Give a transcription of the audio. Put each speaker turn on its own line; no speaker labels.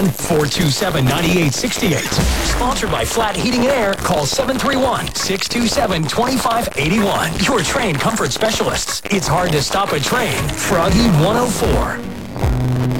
427-9868. Sponsored by Flat Heating and Air. Call 731-627-2581. Your train comfort specialists. It's hard to stop a train. Froggy 104.